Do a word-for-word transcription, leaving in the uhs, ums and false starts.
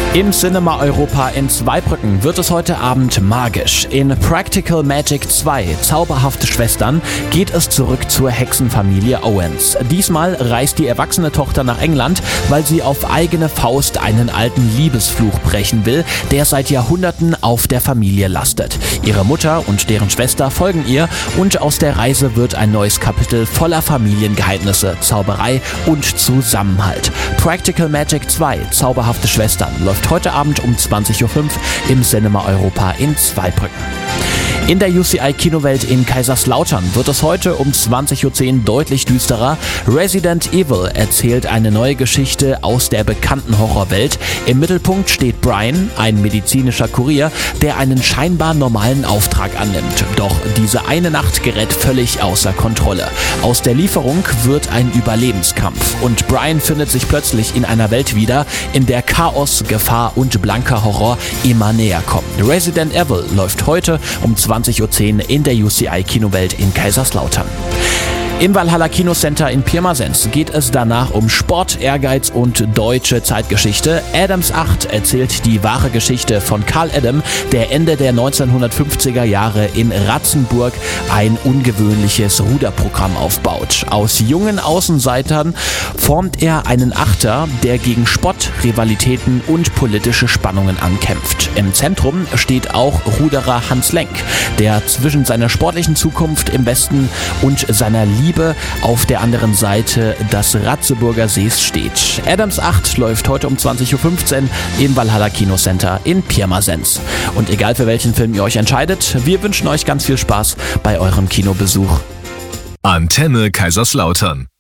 Im Cinema Europa in Zweibrücken wird es heute Abend magisch. In Practical Magic zwei, Zauberhafte Schwestern, geht es zurück zur Hexenfamilie Owens. Diesmal reist die erwachsene Tochter nach England, weil sie auf eigene Faust einen alten Liebesfluch brechen will, der seit Jahrhunderten auf der Familie lastet. Ihre Mutter und deren Schwester folgen ihr und aus der Reise wird ein neues Kapitel voller Familiengeheimnisse, Zauberei und Zusammenhalt. Practical Magic zwei, Zauberhafte Schwestern, läuft heute Abend um zwanzig Uhr fünf im Cinema Europa in Zweibrücken. In der U C I-Kinowelt in Kaiserslautern wird es heute um zwanzig Uhr zehn deutlich düsterer. Resident Evil erzählt eine neue Geschichte aus der bekannten Horrorwelt. Im Mittelpunkt steht Brian, ein medizinischer Kurier, der einen scheinbar normalen Auftrag annimmt. Doch diese eine Nacht gerät völlig außer Kontrolle. Aus der Lieferung wird ein Überlebenskampf und Brian findet sich plötzlich in einer Welt wieder, in der Chaos, Gefahr und blanker Horror immer näher kommen. Resident Evil läuft heute um zwanzig Uhr zehn in der U C I-Kinowelt in Kaiserslautern. Im Valhalla Kinocenter in Pirmasens geht es danach um Sport, Ehrgeiz und deutsche Zeitgeschichte. Adams acht erzählt die wahre Geschichte von Karl Adam, der Ende der neunzehnhundertfünfziger Jahre in Ratzenburg ein ungewöhnliches Ruderprogramm aufbaut. Aus jungen Außenseitern formt er einen Achter, der gegen Spott, Rivalitäten und politische Spannungen ankämpft. Im Zentrum steht auch Ruderer Hans Lenk, der zwischen seiner sportlichen Zukunft im Westen und seiner Liebe auf der anderen Seite des Ratzeburger Sees steht. Adams acht läuft heute um zwanzig Uhr fünfzehn im Valhalla Kinocenter in Pirmasens. Und egal für welchen Film ihr euch entscheidet, wir wünschen euch ganz viel Spaß bei eurem Kinobesuch. Antenne Kaiserslautern.